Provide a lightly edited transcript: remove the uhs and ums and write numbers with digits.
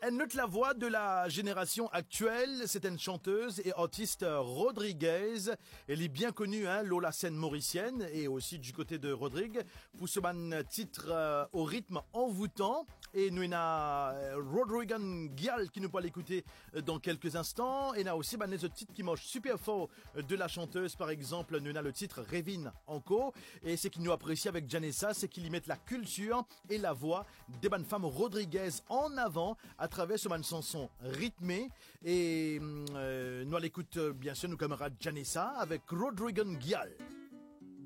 Elle note la voix de la génération actuelle. C'est une chanteuse et artiste Rodriguez. Elle est bien connue, Lola scène mauricienne, et aussi du côté de Rodrigue. Pour ce titre au rythme envoûtant. Et nous avons Rodrigan Gial qui nous peut l'écouter dans quelques instants. Et nous avons aussi des titres qui marchent super fort de la chanteuse. Par exemple, nous avons le titre Revin Anko. Et ce qu'il nous apprécie avec Janessa, c'est qu'il y met la culture et la voix des bonnes femmes Rodriguez en avant à travers ce chanson rythmée. Et nous à l'écoute, bien sûr, nos camarades Janessa avec Rodrigan Gial.